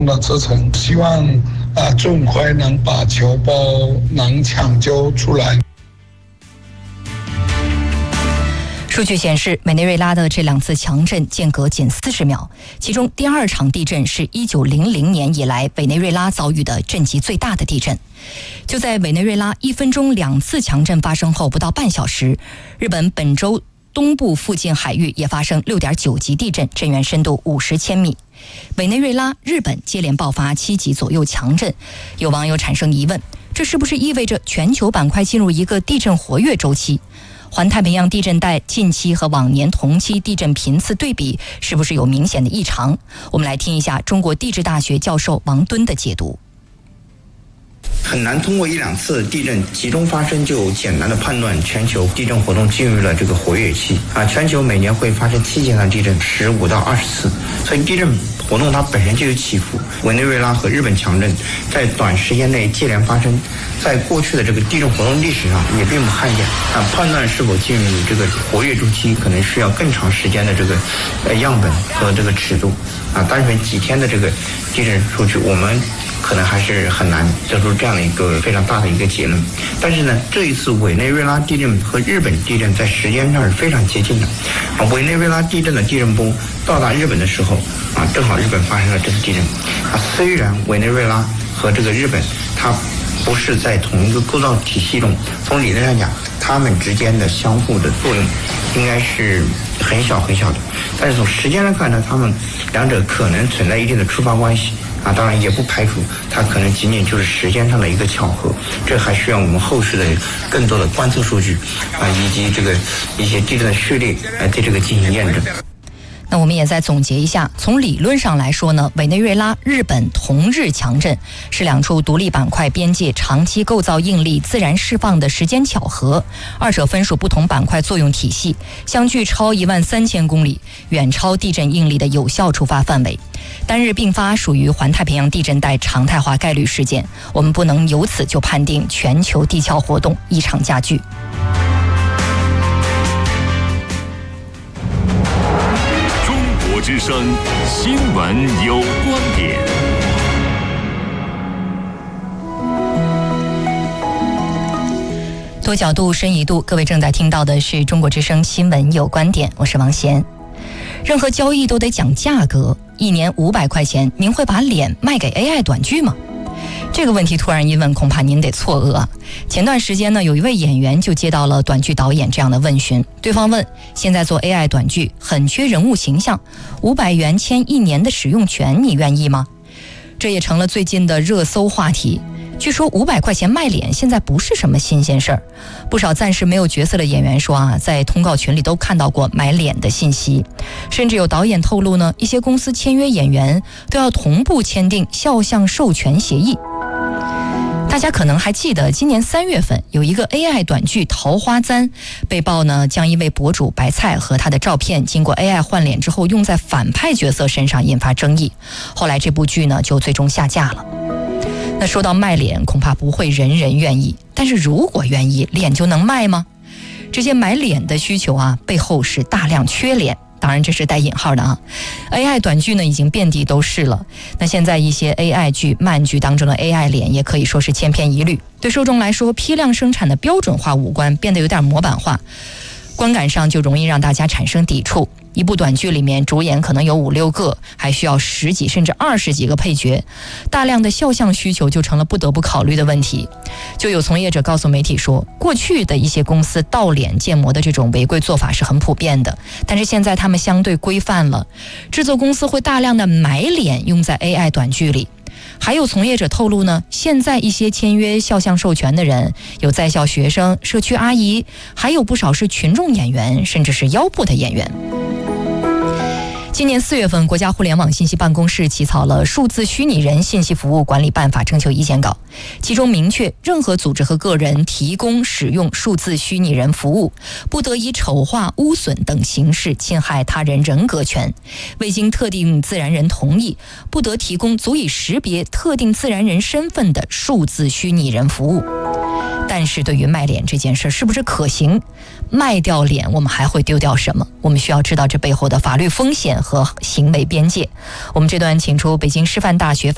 的责成，希望尽快能把球包能抢救出来。 数据显示，委内瑞拉的这2次强震间隔仅40秒，其中第2场地震是1900年以来委内瑞拉遭遇的震级最大的地震。就在委内瑞拉1分钟2次强震发生后不到半小时，日本本州东部附近海域也发生6.9级地震，震源深度50千米。委内瑞拉、日本接连爆发7级左右强震，有网友产生疑问，这是不是意味着全球板块进入一个地震活跃周期？环太平洋地震带近期和往年同期地震频次对比，是不是有明显的异常？我们来听一下中国地质大学教授王敦的解读。 很难通过1-2次地震集中发生就简单的判断全球地震活动进入了这个活跃期全球每年会发生7阶段地震15到20次，所以地震活动它本身就有起伏。委内瑞拉和日本强震在短时间内接连发生，在过去的这个地震活动历史上也并不罕见判断是否进入这个活跃周期可能需要更长时间的这个样本和这个尺度单纯几天的这个地震数据我们可能还是很难得出这样的一个非常大的一个结论。但是呢，这一次委内瑞拉地震和日本地震在时间上是非常接近的委内瑞拉地震的地震波到达日本的时候正好日本发生了这次地震虽然委内瑞拉和这个日本它不是在同一个构造体系中，从理论上讲它们之间的相互的作用应该是很小很小的，但是从时间上看呢，它们两者可能存在一定的触发关系当然也不排除它可能仅仅就是时间上的一个巧合，这还需要我们后续的更多的观测数据以及这个一些地震的序列来对这个进行验证。 那我们也再总结一下，从理论上来说呢，委内瑞拉、日本同日强震是2处独立板块边界长期构造应力自然释放的时间巧合，二者分属不同板块作用体系，相距超13000公里，远超地震应力的有效触发范围。单日并发属于环太平洋地震带常态化概率事件，我们不能由此就判定全球地壳活动异常加剧。 之声新闻有观点。 多角度深一度，各位正在听到的是中国之声新闻有观点，我是王贤。任何交易都得讲价格，1年500块钱，您会把脸卖给 AI 短剧吗？这个问题突然一问，恐怕您得错愕。前段时间呢，有一位演员就接到了短剧导演这样的问询，对方问：现在做 AI 短剧很缺人物形象，500元签1年的使用权，你愿意吗？这也成了最近的热搜话题。据说500块钱卖脸现在不是什么新鲜事儿，不少暂时没有角色的演员说在通告群里都看到过买脸的信息，甚至有导演透露呢，一些公司签约演员都要同步签订肖像授权协议。大家可能还记得，今年3月份有一个 AI 短剧《桃花簪》被曝呢，将一位博主白菜和他的照片经过 AI 换脸之后用在反派角色身上，引发争议。后来这部剧呢就最终下架了。那说到卖脸，恐怕不会人人愿意，但是如果愿意，脸就能卖吗？这些买脸的需求背后是大量缺脸，当然这是带引号的AI 短剧呢已经遍地都是了，那现在一些 AI 剧、漫剧当中的 AI 脸也可以说是千篇一律，对受众来说，批量生产的标准化五官变得有点模板化，观感上就容易让大家产生抵触。一部短剧里面主演可能有5-6个，还需要10几甚至20几个配角，大量的肖像需求就成了不得不考虑的问题。就有从业者告诉媒体说，过去的一些公司盗脸建模的这种违规做法是很普遍的，但是现在他们相对规范了，制作公司会大量的买脸用在 AI 短剧里。还有从业者透露呢，现在一些签约肖像授权的人有在校学生、社区阿姨，还有不少是群众演员，甚至是腰部的演员。今年4月份，国家互联网信息办公室起草了《数字虚拟人信息服务管理办法》征求意见稿，其中明确，任何组织和个人提供使用数字虚拟人服务，不得以丑化、污损等形式侵害他人人格权；未经特定自然人同意，不得提供足以识别特定自然人身份的数字虚拟人服务。但是对于卖脸这件事是不是可行？卖掉脸，我们还会丢掉什么？我们需要知道这背后的法律风险和行为边界。我们这段请出北京师范大学